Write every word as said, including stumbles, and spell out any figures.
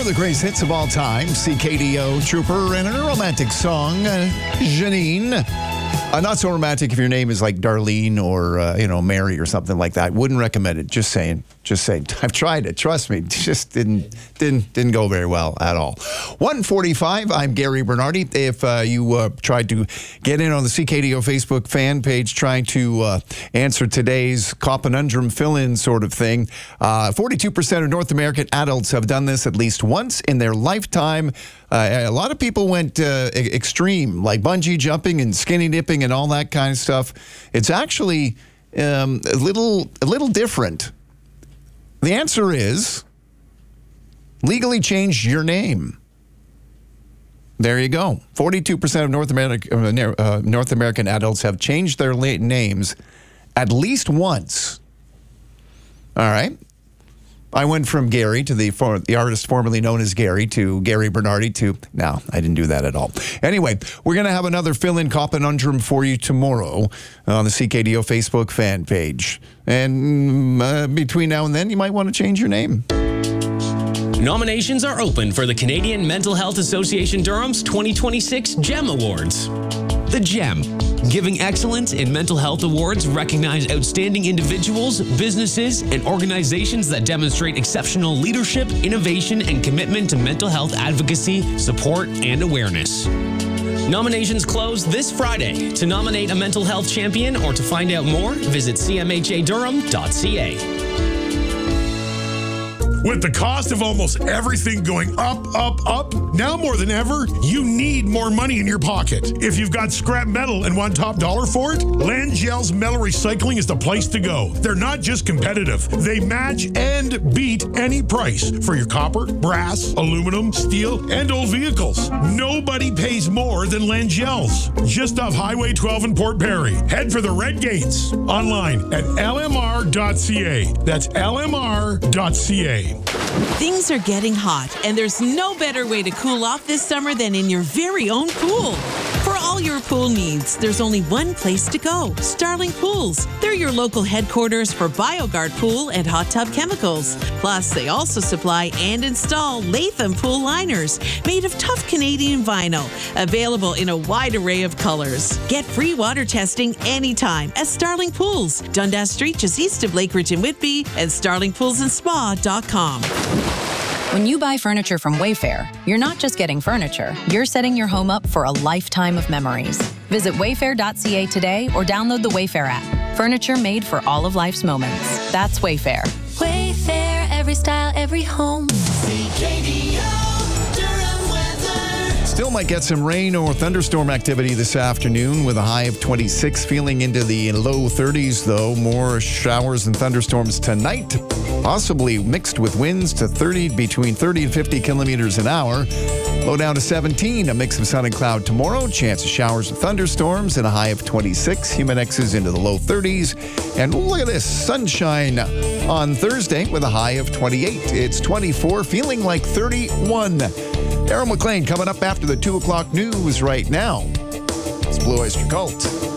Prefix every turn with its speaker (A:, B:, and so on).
A: More of the greatest hits of all time. C K D O, Trooper, and a romantic song, uh, Janine. Uh, not so romantic if your name is like Darlene or, uh, you know, Mary or something like that. Wouldn't recommend it. Just saying. Just saying. I've tried it. Trust me. Just didn't didn't didn't go very well at all. one forty-five, I'm Gary Bernardi. If uh, you uh, tried to get in on the C K D O Facebook fan page trying to uh, answer today's conundrum fill-in sort of thing, uh, forty-two percent of North American adults have done this at least once in their lifetime. Uh, a lot of people went uh, extreme, like bungee jumping and skinny dipping and all that kind of stuff. It's actually um, a little a little different. The answer is legally change your name. There you go. forty-two percent of North, America, uh, North American adults have changed their la- names at least once. All right. I went from Gary to the for, the artist formerly known as Gary to Gary Bernardi to, no, I didn't do that at all. Anyway, we're going to have another fill-in conundrum for you tomorrow on the C K D O Facebook fan page. And uh, between now and then, you might want to change your name.
B: Nominations are open for the Canadian Mental Health Association Durham's twenty twenty-six GEM Awards. The GEM, Giving Excellence in Mental Health Awards, recognize outstanding individuals, businesses, and organizations that demonstrate exceptional leadership, innovation, and commitment to mental health advocacy, support, and awareness. Nominations close this Friday. To nominate a mental health champion or to find out more, visit c m h a durham dot c a.
C: With the cost of almost everything going up, up, up, now more than ever, you need more money in your pocket. If you've got scrap metal and want top dollar for it, Langell's Metal Recycling is the place to go. They're not just competitive. They match and beat any price for your copper, brass, aluminum, steel, and old vehicles. Nobody pays more than Langell's. Just off Highway twelve in Port Perry. Head for the Red Gates. Online at l m r dot c a. That's l m r dot c a.
D: Things are getting hot, and there's no better way to cool off this summer than in your very own pool. For all your pool needs, there's only one place to go, Starling Pools. They're your local headquarters for BioGuard Pool and hot tub chemicals. Plus, they also supply and install Latham pool liners made of tough Canadian vinyl, available in a wide array of colors. Get free water testing anytime at Starling Pools, Dundas Street, just east of Lakeridge and Whitby, and starling pools and spa dot com.
E: When you buy furniture from Wayfair, you're not just getting furniture, you're setting your home up for a lifetime of memories. Visit wayfair dot c a today or download the Wayfair app. Furniture made for all of life's moments. That's Wayfair.
F: Wayfair, every style, every home.
A: C K D O Durham weather. Still might get some rain or thunderstorm activity this afternoon with a high of twenty-six, feeling into the low thirties, though. More showers and thunderstorms tonight, possibly mixed with winds to thirty, between thirty and fifty kilometers an hour. Low down to seventeen, a mix of sun and cloud tomorrow. Chance of showers and thunderstorms and a high of twenty-six. Humidexes into the low thirties. And look at this, sunshine on Thursday with a high of twenty-eight. It's twenty-four, feeling like thirty-one. Daryl McLean coming up after the two o'clock news right now. It's Blue Oyster Cult.